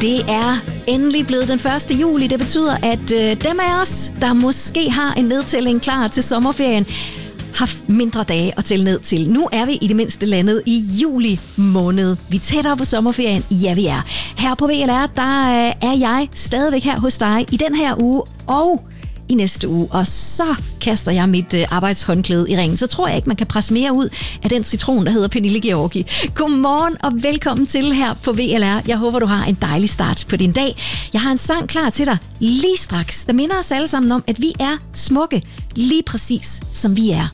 Det er endelig blevet den 1. juli. Det betyder, at dem af os, der måske har en nedtælling klar til sommerferien, har mindre dage at tælle ned til. Nu er vi i det mindste landet i juli måned. Vi er tættere på sommerferien. Ja, vi er. Her på VLR, der er jeg stadigvæk her hos dig i den her uge og i næste uge. Og så kaster jeg mit arbejdshåndklæde i ringen. Så tror jeg ikke, man kan presse mere ud af den citron, der hedder Pernille Georgi. Godmorgen og velkommen til her på VLR. Jeg håber, du har en dejlig start på din dag. Jeg har en sang klar til dig lige straks, der minder os alle sammen om, at vi er smukke, lige præcis som vi er.